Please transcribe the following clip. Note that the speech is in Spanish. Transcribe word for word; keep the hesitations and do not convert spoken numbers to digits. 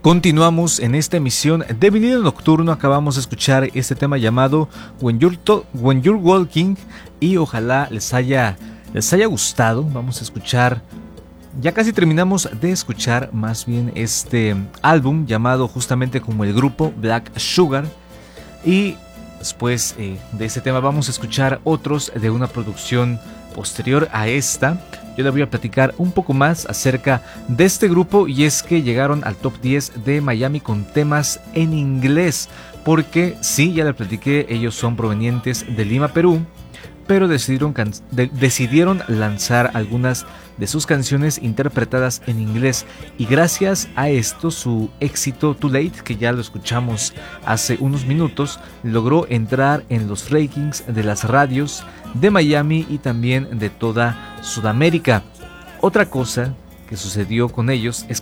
Continuamos en esta emisión de Vinilo Nocturno. Acabamos de escuchar este tema llamado When You're, to- When You're Walking y ojalá les haya, les haya gustado. Vamos a escuchar, ya casi terminamos de escuchar más bien este álbum llamado justamente como el grupo Black Sugar, y después eh, de este tema vamos a escuchar otros de una producción posterior a esta. Yo le voy a platicar un poco más acerca de este grupo, y es que llegaron al top diez de Miami con temas en inglés, porque sí, ya le platiqué, ellos son provenientes de Lima, Perú, pero decidieron, can- de- decidieron lanzar algunas de sus canciones interpretadas en inglés, y gracias a esto su éxito Too Late, que ya lo escuchamos hace unos minutos, logró entrar en los rankings de las radios de Miami y también de toda Sudamérica. Otra cosa que sucedió con ellos es